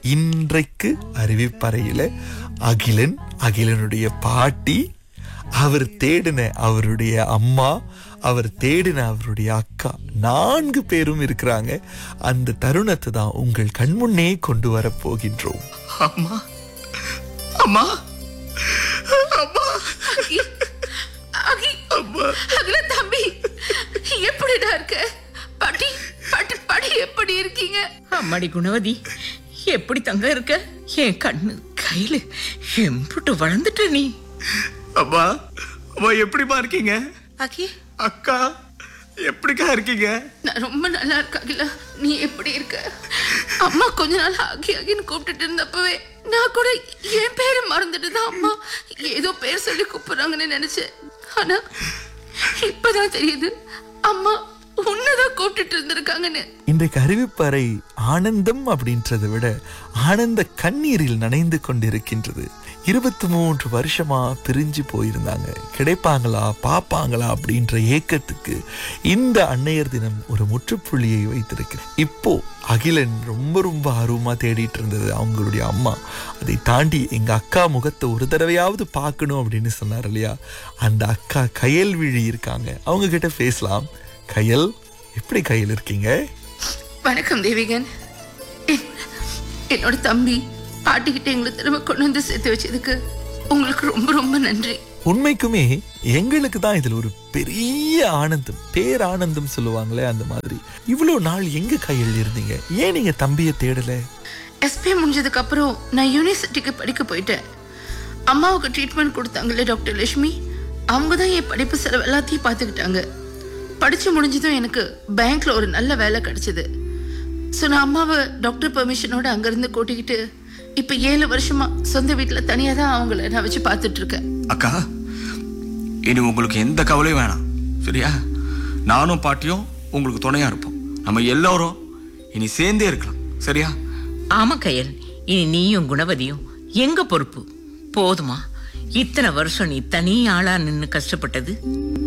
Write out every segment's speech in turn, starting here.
இன்றைக்கு அறிவிப்பறையில அகிலனுடைய பாட்டி, அவர் தேடின அவருடைய அம்மா, அவர் தேடின அவருடைய அக்கா, 4 பேரும் இருக்கிறாங்க. அந்த தருணத்தை தான் உங்கள் கண்முன்னே கொண்டு வர போகின்றோம். அம்மா, அம்மா, அம்மா, அகில தம்பி, எப்படிடா இருக்க? பாட்டி பாட்டி பாட்டி எப்படி இருக்கீங்க? அம்மாடி குணவதி, எப்படி தங்க இருக்க? என் கண்ணு கையில எம்புட்டு வளர்ந்துட்ட நீ. அம்மா, அம்மா எப்படிமா இருக்கீங்க? அகி, அக்கா எப்படிக்கா இருக்கீங்க? நான் ரொம்ப நல்லா இருக்க அகிலா. நீ எப்படி இருக்க? அம்மா கொஞ்ச நாள் ஆகின்னு கூப்பிட்டுட்டு இருந்தப்பவே நான் கூட என் பேரை மறந்துட்டு தான் அம்மா ஏதோ பேர் சொல்லி கூப்பிடுறாங்கன்னு நினைச்சேன். ஆனா இப்பதான் தெரியுது அம்மா உன்னதான் கூப்பிட்டுட்டு இருந்திருக்காங்கன்னு. இன்றைக்கு அறிவிப்பறை ஆனந்தம் அப்படின்றதை விட ஆனந்த கண்ணீரில் நனைந்து கொண்டிருக்கின்றது. 23 வருஷமா பிரிஞ்சு போயிருந்தாங்க. கிடைப்பாங்களா பாப்பாங்களா அப்படின்ற ஏக்கத்துக்கு இந்த அன்னையர் தினம் ஒரு முற்றுப்புள்ளியை வைத்திருக்கு. இப்போ அகிலன் ரொம்ப ஆர்வமா தேடிட்டு இருந்தது அவங்களுடைய அம்மா. அதை தாண்டி எங்க அக்கா முகத்தை ஒரு தடவையாவது பார்க்கணும் அப்படின்னு சொன்னார் இல்லையா, அந்த அக்கா கயல்விழி இருக்காங்க. அவங்க கிட்ட பேசலாம். கயல், எப்படி கயல் இருக்கீங்க? வணக்கம் தேவிகன். என்னோட தம்பி பாட்டிக்கிட்ட எங்களை திரும்ப கொண்டு வந்து சேர்த்து வச்சதுக்கு உங்களுக்கு ரொம்ப நன்றி. உண்மைக்குமே எங்களுக்கு தான் இதுல ஒரு பெரிய ஆனந்தம், பேரானந்தம் சொல்லுவாங்களே அந்த மாதிரி. இவ்வளவு நாள் எங்க கையில் இருந்தீங்க? ஏன் நீங்க தம்பியை தேடல? எஸ்பி முடிஞ்சதுக்கு அப்புறம் நான் யூனிவர்சிட்டிக்கு படிக்க போயிட்டேன். அம்மாவுக்கு ட்ரீட்மெண்ட் கொடுத்தாங்களே டாக்டர் லட்சுமி, அவங்க தான் என் படிப்பு செலவு எல்லாத்தையும் பார்த்துக்கிட்டாங்க. படிச்சு முடிஞ்சதும் எனக்கு பேங்க்ல ஒரு நல்ல வேலை கிடைச்சது. ஸோ நான் அம்மாவை டாக்டர் பெர்மிஷனோட அங்கிருந்து கூட்டிக்கிட்டு இப்ப 7 வருஷமா சொந்த வீட்டுல தனியா தான் அவங்கள நான் வச்சு பார்த்துட்டு இருக்கேன். அக்கா, இனி உங்களுக்கு எந்த கவலையும் வேணாம், சரியா? நானும் பாட்டியும் உங்களுக்கு துணையா இருப்போம். நம்ம எல்லாரும் இனி சேர்ந்தே இருக்கலாம், சரியா? ஆமா கயல், இனி நீயும் குணவதியும் எங்க பொறுப்பு. போதுமா இத்தனை வருஷம் நீ தனி ஆளா நின்னு கஷ்டப்பட்டது?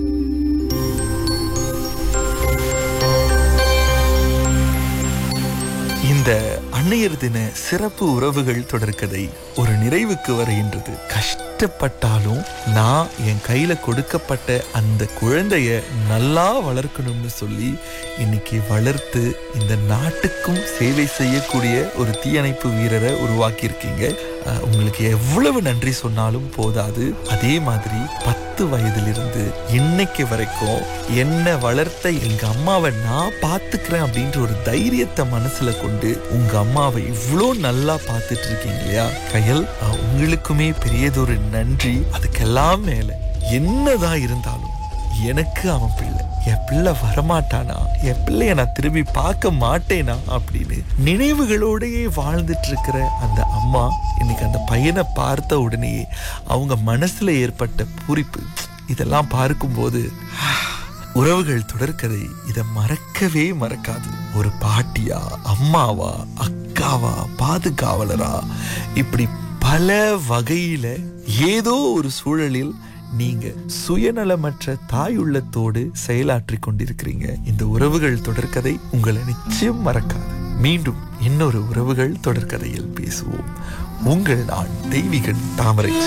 இந்த அன்னையர் தின சிறப்பு உறவுகள் தொடர்கதை ஒரு நிறைவுக்கு வருகின்றது. கஷ்டப்பட்டாலும் நான் என் கையில கொடுக்கப்பட்ட அந்த குழந்தைய நல்லா வளர்க்கணும்னு சொல்லி இன்னைக்கு வளர்த்து இந்த நாட்டுக்கும் சேவை செய்யக்கூடிய ஒரு தீயணைப்பு வீரரை உருவாக்கி இருக்கீங்க. உங்களுக்கு எவ்வளவு நன்றி சொன்னாலும் போதாது. அதே மாதிரி 10 வயதிலிருந்து இன்னைக்கு வரைக்கும் என்ன வளர்த்த எங்க அம்மாவை நான் பாத்துக்கிறேன் அப்படின்ற ஒரு தைரியத்தை மனசுல கொண்டு உங்க அம்மாவை இவ்வளோ நல்லா பார்த்துட்டு இருக்கீங்க இல்லையா கயல், உங்களுக்குமே பெரியதொரு நன்றி. அதுக்கெல்லாம் மேல என்னதான் இருந்தாலும் எனக்கு அவன் பிள்ளை, என் பிள்ளை வரமாட்டானா, என் பிள்ளைய நான் திரும்பி பார்க்க மாட்டேனா அப்படின்னு நினைவுகளோடையே வாழ்ந்துட்டு இருக்கிற அந்த அம்மா இன்னைக்கு அந்த பையனை பார்த்த உடனேயே அவங்க மனசுல ஏற்பட்ட பூரிப்பு, இதெல்லாம் பார்க்கும்போது உறவுகள் தொடர்கதை இதை மறக்கவே மறக்காது. ஒரு பாட்டியா, அம்மாவா, அக்காவா, பாதுகாவலரா, இப்படி பல வகையில ஏதோ ஒரு சூழலில் நீங்க சுயநலமற்ற தாயுள்ளத்தோடு செயலாற்றி கொண்டிருக்கிறீங்க. இந்த உறவுகள் தொடர்கதை உங்களை நிச்சயம் மறக்காது. மீண்டும் இன்னொரு உறவுகள் தொடர்கதையில் பேசுவோம். உங்கள் நான் தெய்வீகன் தாமரை.